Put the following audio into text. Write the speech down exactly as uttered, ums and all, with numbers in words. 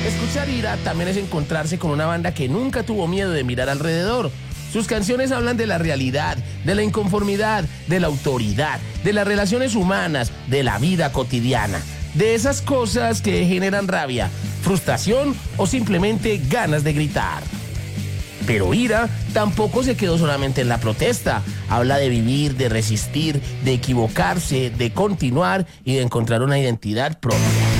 Escuchar Ira también es encontrarse con una banda que nunca tuvo miedo de mirar alrededor. Sus canciones hablan de la realidad, de la inconformidad, de la autoridad, de las relaciones humanas, de la vida cotidiana, de esas cosas que generan rabia, frustración o simplemente ganas de gritar. Pero Ira tampoco se quedó solamente en la protesta. Habla de vivir, de resistir, de equivocarse, de continuar y de encontrar una identidad propia.